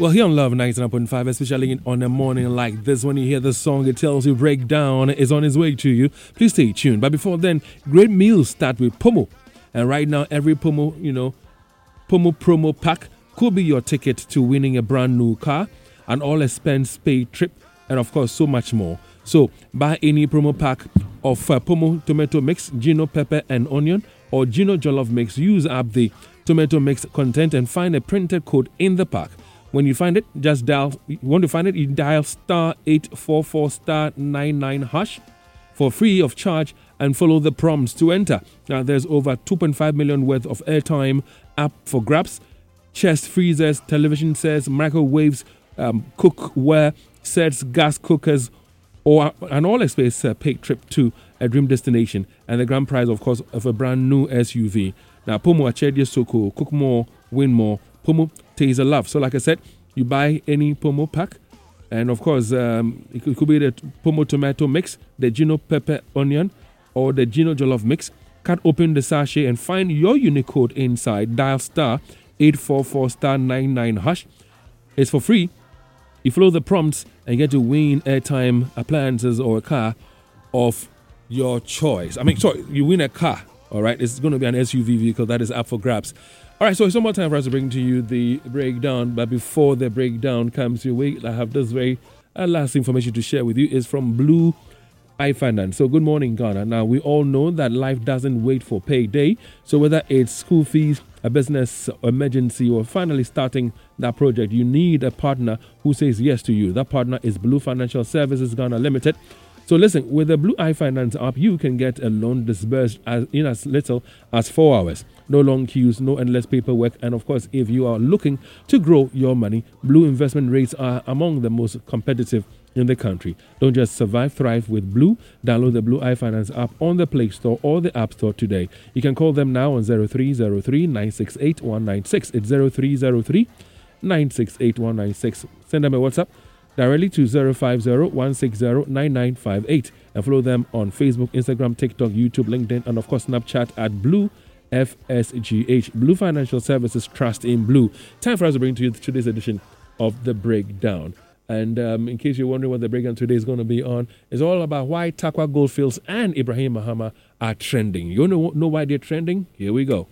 Well, here on Love 99.5, especially on a morning like this, when you hear the song, it tells you Breakdown is on its way to you. Please stay tuned. But before then, great meals start with Pomo. And right now, every Pomo, Pomo promo pack could be your ticket to winning a brand new car, an all-expense paid trip, and of course, so much more. So, buy any promo pack of Pomo tomato mix, Gino pepper and onion, or Gino jollof mix. Use up the tomato mix content and find a printed code in the pack. When you find it, just dial. You want to find it, you dial star 844 star 99 hash for free of charge and follow the prompts to enter. Now, there's over 2.5 million worth of airtime up for grabs. Chest freezers, television sets, microwaves, cookware sets, gas cookers, or an all-expense paid trip to a dream destination. And the grand prize, of course, of a brand new SUV. Now, Pomo Achedia Soko, cook more, win more. Pomo tastes a love. So, like I said, you buy any Pomo pack, and of course, it could be the Pomo tomato mix, the Gino pepper onion, or the Gino jollof mix. Cut open the sachet and find your unique code inside. Dial star 844 star 99 hash. It's for free. You follow the prompts and get to win airtime, appliances, or a car of your choice. You win a car. All right, it's going to be an SUV vehicle that is up for grabs. All right, so it's one more time for us to bring to you the breakdown. But before the breakdown comes your way, I have this very last information to share with you. Is from Blue iFinance. So good morning, Ghana. Now, we all know that life doesn't wait for payday. So whether it's school fees, a business emergency, or finally starting that project, you need a partner who says yes to you. That partner is Blue Financial Services Ghana Limited. So listen, with the Blue iFinance app, you can get a loan disbursed in as little as 4 hours. No long queues, no endless paperwork. And of course, if you are looking to grow your money, Blue investment rates are among the most competitive in the country. Don't just survive, thrive with Blue. Download the Blue iFinance app on the Play Store or the App Store today. You can call them now on 0303 968 196. It's 0303 968 196. Send them a WhatsApp directly to 050-160-9958 and follow them on Facebook, Instagram, TikTok, YouTube, LinkedIn, and of course Snapchat at Blue FSGH. Blue Financial Services, trust in Blue. Time for us to bring to you today's edition of The Breakdown. And in case you're wondering what the breakdown today is going to be on, it's all about why Tarkwa Goldfields and Ibrahim Mahama are trending. You want to know why they're trending? Here we go.